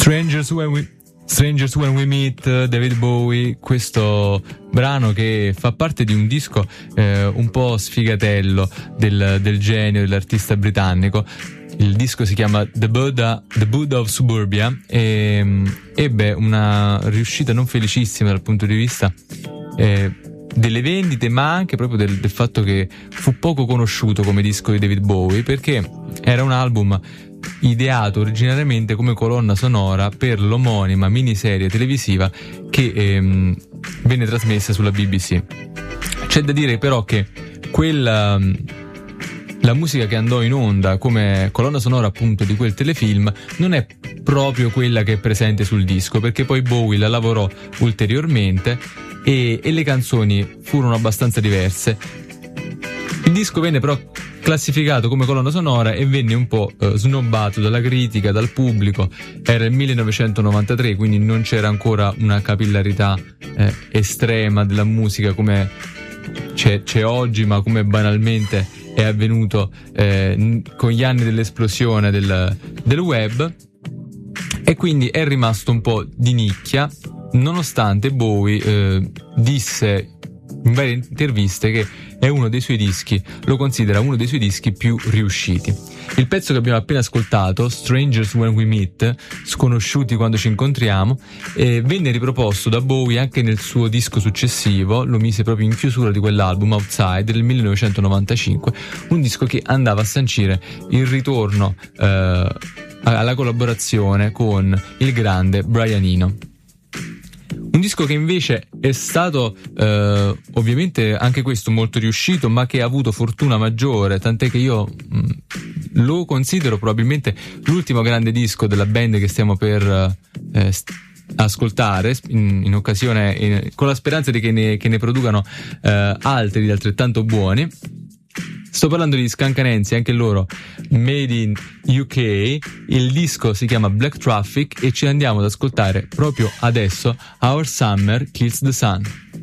Strangers When We Meet, David Bowie, questo brano che fa parte di un disco un po' sfigatello del genio dell'artista britannico. Il disco si chiama The Buddha of Suburbia e ebbe una riuscita non felicissima dal punto di vista delle vendite, ma anche proprio del fatto che fu poco conosciuto come disco di David Bowie, perché era un album ideato originariamente come colonna sonora per l'omonima miniserie televisiva che venne trasmessa sulla BBC. C'è da dire però che la musica che andò in onda come colonna sonora appunto di quel telefilm non è proprio quella che è presente sul disco, perché poi Bowie la lavorò ulteriormente e le canzoni furono abbastanza diverse. Il disco venne però classificato come colonna sonora e venne un po' snobbato dalla critica, dal pubblico. Era il 1993, quindi non c'era ancora una capillarità estrema della musica come c'è oggi, ma come banalmente è avvenuto con gli anni dell'esplosione del web, e quindi è rimasto un po' di nicchia, nonostante Bowie disse in varie interviste che è uno dei suoi dischi, lo considera uno dei suoi dischi più riusciti. Il pezzo che abbiamo appena ascoltato, Strangers When We Meet, sconosciuti quando ci incontriamo, venne riproposto da Bowie anche nel suo disco successivo, lo mise proprio in chiusura di quell'album, Outside, del 1995, un disco che andava a sancire il ritorno alla collaborazione con il grande Brian Eno. Un disco che invece è stato ovviamente anche questo molto riuscito, ma che ha avuto fortuna maggiore, tant'è che io lo considero probabilmente l'ultimo grande disco della band che stiamo per ascoltare in occasione, con la speranza di che ne producano altri di altrettanto buoni. Sto parlando di Skunk Anansie, anche loro made in UK. Il disco si chiama Black Traffic e ci andiamo ad ascoltare proprio adesso Our Summer Kills the Sun.